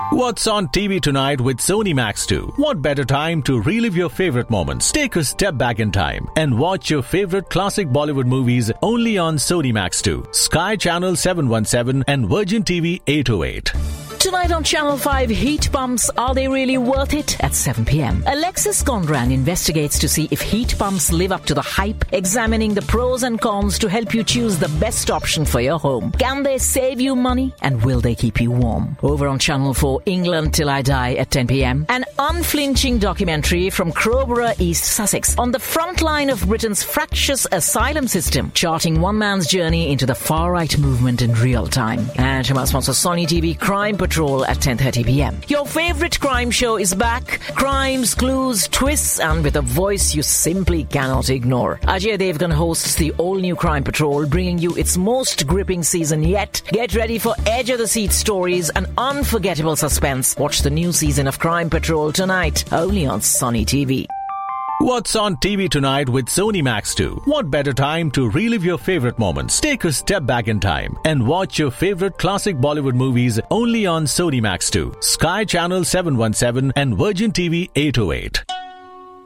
What's on TV tonight with Sony Max 2? What better time to relive your favorite moments? Take a step back in time and watch your favorite classic Bollywood movies only on Sony Max 2, Sky Channel 717 and Virgin TV 808. Tonight on Channel 5, heat pumps, are they really worth it? At 7 p.m. Alexis Conran investigates to see if heat pumps live up to the hype, examining the pros and cons to help you choose the best option for your home. Can they save you money? And will they keep you warm? Over on Channel 4, England Till I Die at 10 p.m. An unflinching documentary from Crowborough, East Sussex, on the front line of Britain's fractious asylum system, charting one man's journey into the far-right movement in real time. And from our sponsor Sony TV, Crime Patrol at 10:30 p.m. Your favorite crime show is back. Crimes, clues, twists, and with a voice you simply cannot ignore. Ajay Devgan hosts the all-new Crime Patrol, bringing you its most gripping season yet. Get ready for edge-of-the-seat stories and unforgettable suspense. Watch the new season of Crime Patrol tonight, only on Sony TV. What's on TV tonight with Sony Max 2? What better time to relive your favorite moments? Take a step back in time and watch your favorite classic Bollywood movies only on Sony Max 2, Sky Channel 717 and Virgin TV 808.